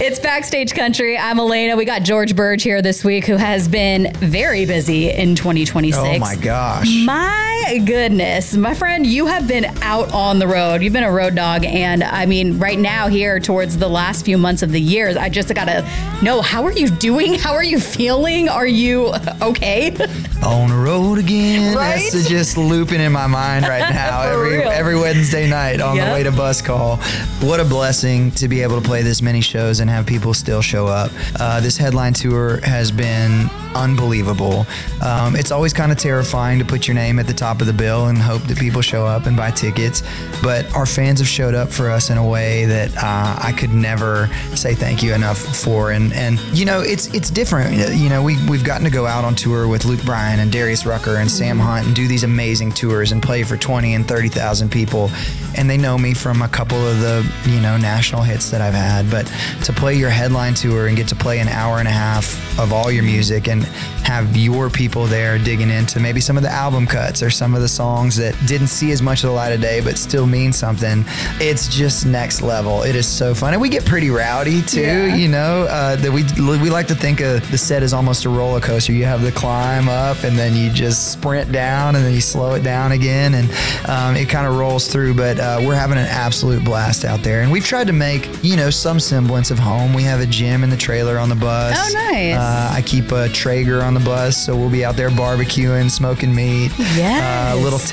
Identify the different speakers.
Speaker 1: It's Backstage Country. I'm Elena. We got George Burge here this week, who has been very busy in 2026.
Speaker 2: Oh my gosh.
Speaker 1: My goodness. My friend, you have been out on the road. You've been a road dog. And I mean, right now here towards the last few months of the year, I just got to know, how are you doing? How are you feeling? Are you okay?
Speaker 2: On the road again.
Speaker 1: Right?
Speaker 2: That's just looping in my mind right now. every Wednesday night on the way to bus call. What a blessing to be able to play this many shows and have people still show up. This headline tour has been unbelievable. It's always kind of terrifying to put your name at the top of the bill and hope that people show up and buy tickets. But our fans have showed up for us in a way that I could never say thank you enough for. And you know, it's different. You know, we've gotten to go out on tour with Luke Bryan and Darius Rucker and Sam Hunt and do these amazing tours and play for 20 and 30,000 people. And they know me from a couple of the, you know, national hits that I've had. But to play your headline tour and get to play an hour and a half of all your music and have your people there digging into maybe some of the album cuts or some of the songs that didn't see as much of the light of day but still mean something, it's just next level. It is so fun. And we get pretty rowdy too, you know, that we like to think of the set as almost a roller coaster. You have the climb up and then you just sprint down and then you slow it down again, and it kind of rolls through. But we're having an absolute blast out there, and we've tried to make, you know, some semblance of home. We have a gym in the trailer on the bus.
Speaker 1: Oh, nice.
Speaker 2: I keep a Traeger on the bus, so we'll be out there barbecuing, smoking meat.
Speaker 1: Yes.
Speaker 2: A little